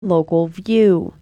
Local view.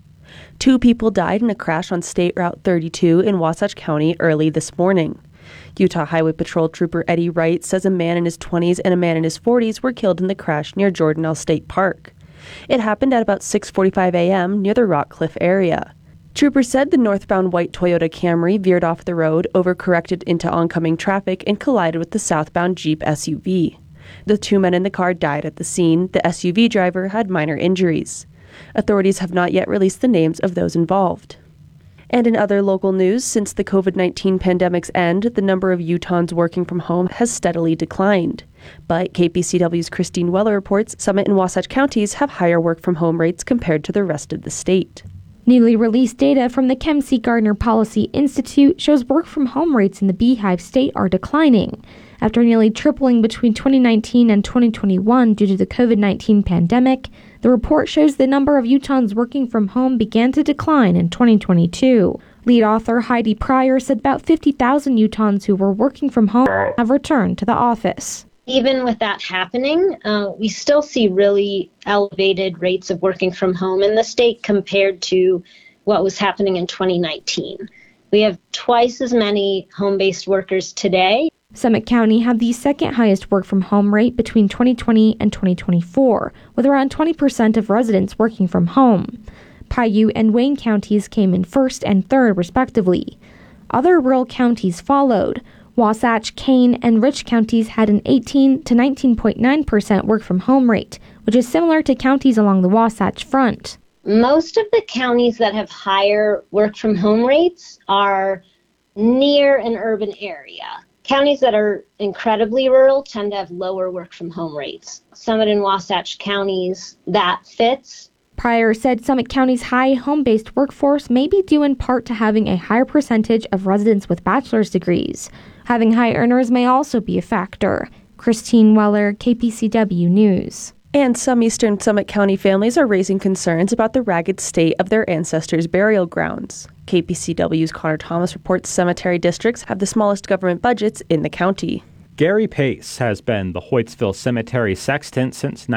2 people died in a crash on State Route 32 in Wasatch County early this morning. Utah Highway Patrol Trooper Eddie Wright says a man in his 20s and a man in his 40s were killed in the crash near Jordanelle State Park. It happened at about 6:45 a.m. near the Rock Cliff area. Trooper said the northbound white Toyota Camry veered off the road, overcorrected into oncoming traffic, and collided with the southbound Jeep SUV. The 2 men in the car died at the scene. The SUV driver had minor injuries. Authorities have not yet released the names of those involved. And in other local news, since the COVID-19 pandemic's end, the number of Utahns working from home has steadily declined. But KPCW's Christine Weller reports Summit and Wasatch counties have higher work-from-home rates compared to the rest of the state. Newly released data from the Kempsey Gardner Policy Institute shows work-from-home rates in the Beehive State are declining. After nearly tripling between 2019 and 2021 due to the COVID-19 pandemic, the report shows the number of Utahns working from home began to decline in 2022. Lead author Heidi Pryor said about 50,000 Utahns who were working from home have returned to the office. Even with that happening, we still see really elevated rates of working from home in the state compared to what was happening in 2019. We have twice as many home-based workers today. Summit County had the second highest work-from-home rate between 2020 and 2024, with around 20% of residents working from home. Paiute and Wayne counties came in first and third, respectively. Other rural counties followed. Wasatch, Kane, and Rich counties had an 18 to 19.9% work-from-home rate, which is similar to counties along the Wasatch Front. Most of the counties that have higher work-from-home rates are near an urban area. Counties that are incredibly rural tend to have lower work-from-home rates. Summit and Wasatch counties, that fits. Pryor said Summit County's high home-based workforce may be due in part to having a higher percentage of residents with bachelor's degrees. Having high earners may also be a factor. Christine Weller, KPCW News. And some eastern Summit County families are raising concerns about the ragged state of their ancestors' burial grounds. KPCW's Connor Thomas reports cemetery districts have the smallest government budgets in the county. Gary Pace has been the Hoytsville Cemetery sexton since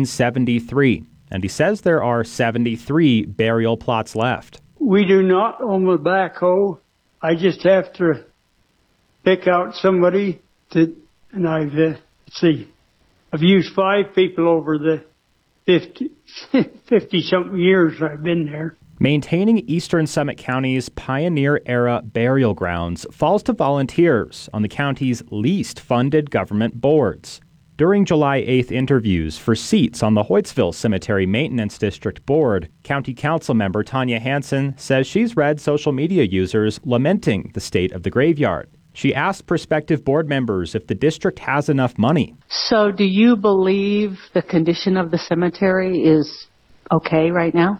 1973, and he says there are 73 burial plots left. We do not own the backhoe. I just have to pick out somebody and I've used 5 people over the 50-something years I've been there. Maintaining Eastern Summit County's pioneer-era burial grounds falls to volunteers on the county's least funded government boards. During July 8th interviews for seats on the Hoytsville Cemetery Maintenance District Board, County Council member Tanya Hansen says she's read social media users lamenting the state of the graveyard. She asked prospective board members if the district has enough money. So do you believe the condition of the cemetery is okay right now?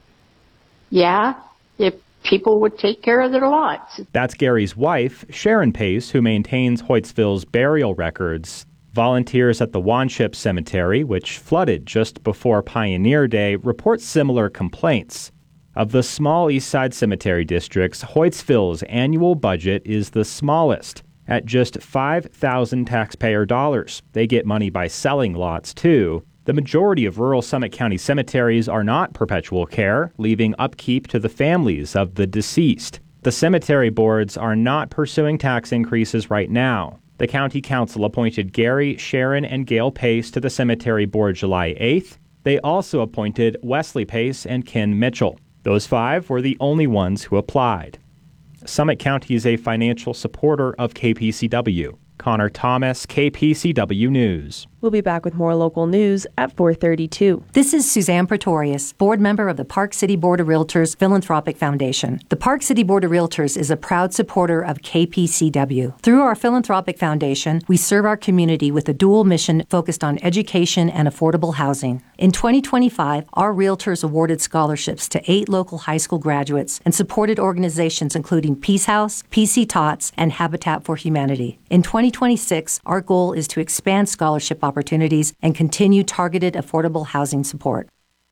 Yeah, if people would take care of their lots. That's Gary's wife, Sharon Pace, who maintains Hoytsville's burial records. Volunteers at the Wanship Cemetery, which flooded just before Pioneer Day, report similar complaints. Of the small East Side Cemetery districts, Hoytsville's annual budget is the smallest, at just $5,000 taxpayer dollars. They get money by selling lots, too. The majority of rural Summit County cemeteries are not perpetual care, leaving upkeep to the families of the deceased. The cemetery boards are not pursuing tax increases right now. The county council appointed Gary, Sharon, and Gail Pace to the cemetery board July 8th. They also appointed Wesley Pace and Ken Mitchell. Those 5 were the only ones who applied. Summit County is a financial supporter of KPCW. Connor Thomas, KPCW News. We'll be back with more local news at 4:32. This is Suzanne Pretorius, board member of the Park City Board of Realtors Philanthropic Foundation. The Park City Board of Realtors is a proud supporter of KPCW. Through our philanthropic foundation, we serve our community with a dual mission focused on education and affordable housing. In 2025, our realtors awarded scholarships to 8 local high school graduates and supported organizations including Peace House, PC Tots, and Habitat for Humanity. In 2026, our goal is to expand scholarship opportunities and continue targeted affordable housing support.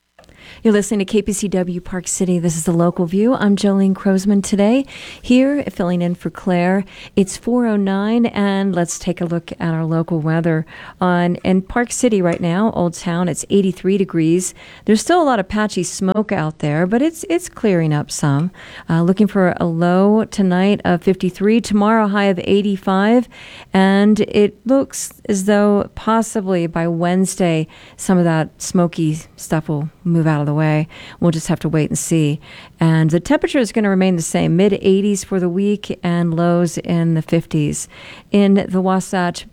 You're listening to KPCW Park City. This is The Local View. I'm Jolene Crosman today, here filling in for Claire. It's 4:09, and let's take a look at our local weather. In Park City right now, Old Town, it's 83 degrees. There's still a lot of patchy smoke out there, but it's clearing up some. Looking for a low tonight of 53, tomorrow high of 85, and it looks as though possibly by Wednesday some of that smoky stuff will move out of the way. We'll just have to wait and see. And the temperature is going to remain the same, mid-80s for the week and lows in the 50s. In the Wasatch,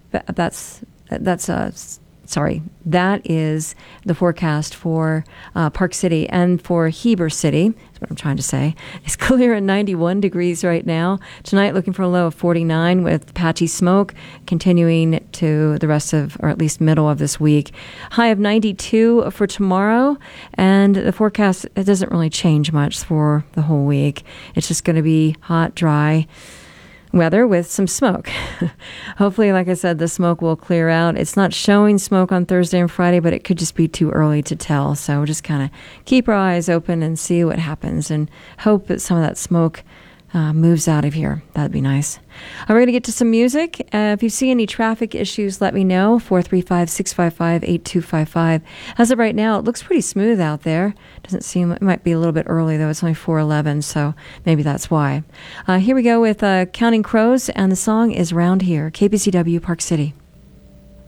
that is the forecast for Park City. And for Heber City, that's what I'm trying to say, it's clear at 91 degrees right now. Tonight, looking for a low of 49 with patchy smoke continuing to the rest of, or at least middle of this week. High of 92 for tomorrow. And the forecast, it doesn't really change much for the whole week. It's just going to be hot, dry weather with some smoke. Hopefully, like I said, the smoke will clear out. It's not showing smoke on Thursday and Friday, but it could just be too early to tell. So we'll just kind of keep our eyes open and see what happens and hope that some of that smoke moves out of here. That'd be nice. We're going to get to some music. If you see any traffic issues, let me know. 435-655-8255. As of right now, it looks pretty smooth out there. Doesn't seem, it might be a little bit early, though. It's only 4:11, so maybe that's why. Here we go with Counting Crows, and the song is Round Here, KPCW Park City.